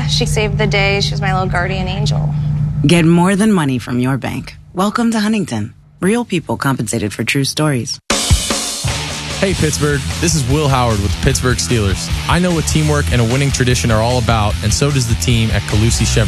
Yeah, she saved the day. She was my little guardian angel. Get more than money from your bank. Welcome to Huntington. Real people compensated for true stories. Hey, Pittsburgh. This is Will Howard with the Pittsburgh Steelers. I know what teamwork and a winning tradition are all about, and so does the team at Calusi Chevrolet.